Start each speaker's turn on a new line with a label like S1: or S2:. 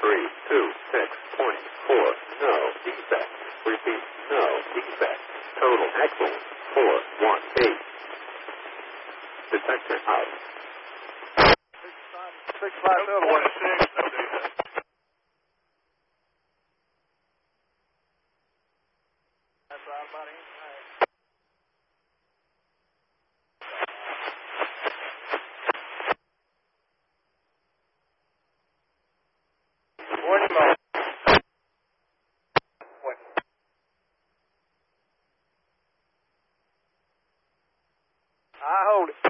S1: 326.4. No defect. Repeat, no defect. Total excellent. 418. Detector out.
S2: 650,
S3: Code 46, no defect.
S2: That's right about it.
S3: Morning, Mo.
S2: I hold it.